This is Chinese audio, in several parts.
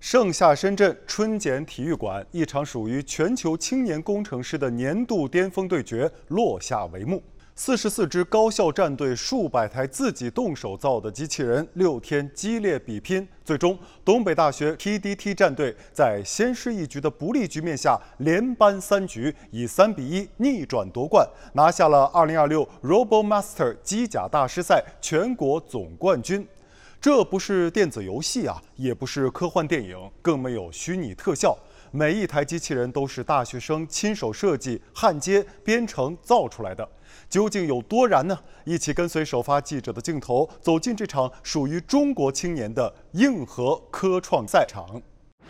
盛夏深圳春茧体育馆一场属于全球青年工程师的年度巅峰对决落下帷幕。44支高校战队数百台自己动手造的机器人，6天激烈比拼，最终东北大学 TDT 战队在先失一局的不利局面下，连扳3局，以3比1逆转夺冠，拿下了2026 RoboMaster 机甲大师赛全国总冠军。这不是电子游戏啊，也不是科幻电影，更没有虚拟特效。每一台机器人都是大学生亲手设计、焊接、编程造出来的，究竟有多燃呢？一起跟随首发记者的镜头，走进这场属于中国青年的硬核科创赛场。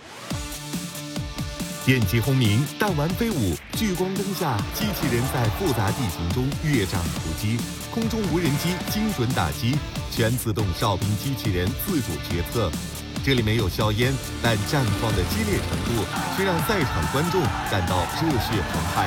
电机轰鸣，弹丸飞舞，聚光灯下，机器人在复杂地形中跃掌突击，空中无人机精准打击，全自动哨兵机器人自主决策。这里没有硝烟，但战况的激烈程度却让在场观众感到热血澎湃。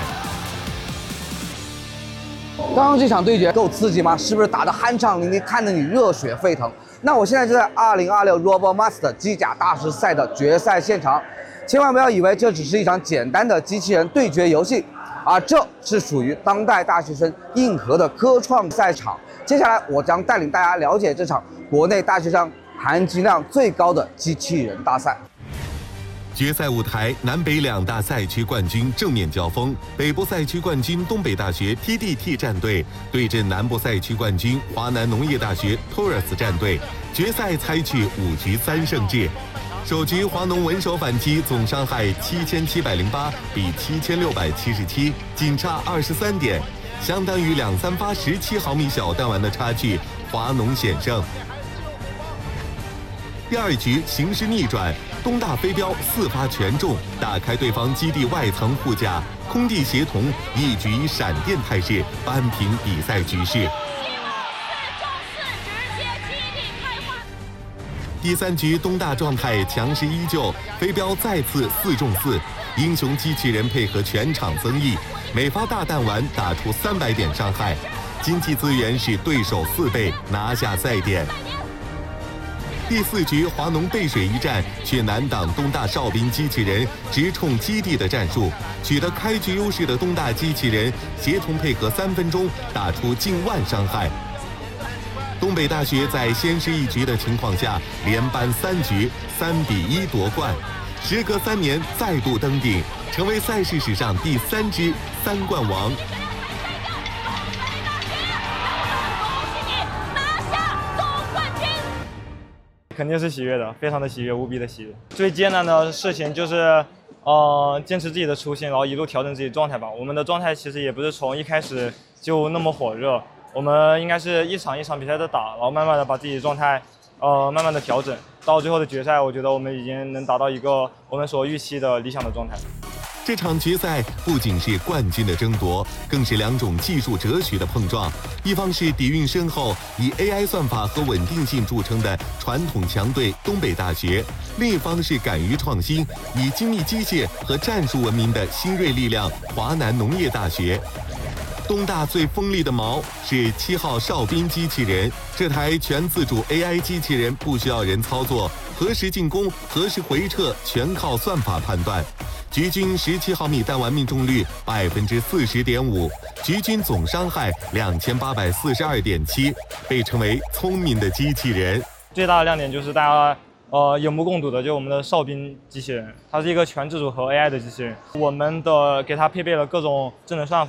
刚刚这场对决够刺激吗？是不是打得酣畅淋漓，看得你热血沸腾？那我现在就在2026 RoboMaster 机甲大师赛的决赛现场。千万不要以为这只是一场简单的机器人对决游戏，而这是属于当代大学生硬核的科创赛场。接下来，我将带领大家了解这场国内大学生含金量最高的机器人大赛。 决赛舞台，南北2大赛区冠军正面交锋，北部赛区冠军东北大学 TDT 战队对阵南部赛区冠军华南农业大学 Taurus 战队。决赛采取5局3胜制。首局华农稳守反击，总伤害7708比7677，仅差23点，相当于2-3发17毫米小弹丸的差距，华农险胜。第2局形势逆转，东大飞镖4发全中，打开对方基地外层护甲，空地协同一局以闪电态势扳平比赛局势。第3局东大状态强势依旧，飞镖再次4中4，英雄机器人配合全场增益，每发大弹丸打出300点伤害，经济资源是对手4倍，拿下赛点。第4局华农背水一战，却难挡东大哨兵机器人直冲基地的战术，取得开局优势的东大机器人协同配合3分钟打出近万伤害。东北大学在先失一局的情况下，连扳3局，3比1夺冠，时隔3年再度登顶，成为赛事史上第3支3冠王。 肯定是喜悦的，非常的喜悦，无比的喜悦。最艰难的事情就是，坚持自己的初心，然后一路调整自己状态吧。我们的状态其实也不是从一开始就那么火热，我们应该是一场一场比赛的打，然后慢慢的把自己的状态，慢慢的调整，到最后的决赛，我觉得我们已经能达到一个我们所预期的理想的状态。 这场决赛不仅是冠军的争夺，更是2种技术哲学的碰撞。一方是底蕴深厚、以 AI 算法和稳定性著称的传统强队东北大学，另一方是敢于创新、以精密机械和战术闻名的新锐力量华南农业大学。东大最锋利的矛是7号哨兵机器人，这台全自主 AI 机器人不需要人操作，何时进攻、何时回撤全靠算法判断。局均17毫米弹丸命中率40.5%，局均总伤害2842.7，被称为聪明的机器人。 最大的亮点就是大家有目共睹的，就是我们的哨兵机器人，它是一个全自主和 AI 的机器人，我们的给它配备了各种智能算法。